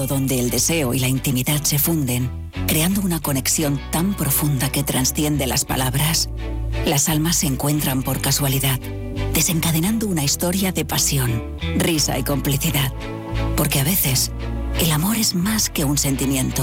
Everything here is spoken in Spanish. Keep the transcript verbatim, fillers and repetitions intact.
mundo donde el deseo y la intimidad se funden, creando una conexión tan profunda que trasciende las palabras. Las almas se encuentran por casualidad, desencadenando una historia de pasión, risa y complicidad. Porque a veces, el amor es más que un sentimiento.